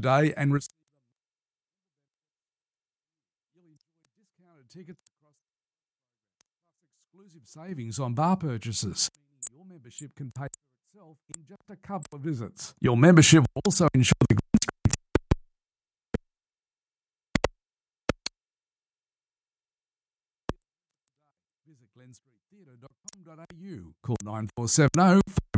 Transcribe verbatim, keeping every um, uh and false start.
today and receive you'll enjoy discounted tickets across plus exclusive savings on bar purchases. Your membership can pay for itself in just a couple of visits. Your membership will also ensure the visit glen street theatre dot com dot a u. Call nine four seven zero